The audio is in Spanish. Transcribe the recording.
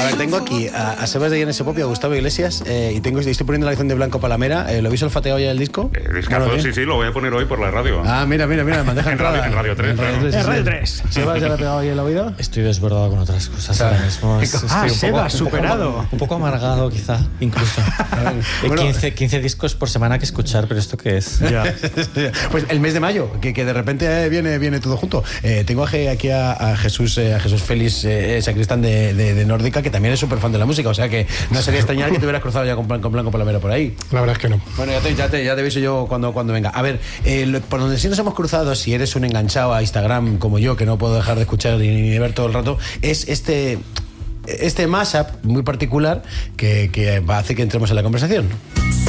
ver, tengo aquí a Sebas de Llanes Pop y a Gustavo Iglesias y estoy poniendo la canción de Blanco Palamera. ¿Lo habéis olfateado ya el disco? Discazo, sí, lo voy a poner hoy por la radio. Mira, bandeja entrada. En Radio 3. En Radio 3. ¿Sebas ya le ha pegado ahí el oído? Estoy desbordado con otras cosas ahora mismo. Sebas, superado. Un poco amargado, quizá, incluso. 15 discos por semana que escuchar, pero ¿esto qué es? Ya. Pues el mes de mayo, que de repente viene todo junto. Tengo aquí a Jesús Félix, sacristán de Nórdica, que también es súper fan de la música, o sea que no sería extrañar que te hubieras cruzado ya con Blanco Palamera por ahí. La verdad es que no. Bueno, ya te aviso yo cuando venga. A ver, por donde sí nos hemos cruzado, si eres un enganchado a Instagram como yo, que no puedo dejar de escuchar ni de ver todo el rato, es este mashup muy particular que hace que entremos en la conversación.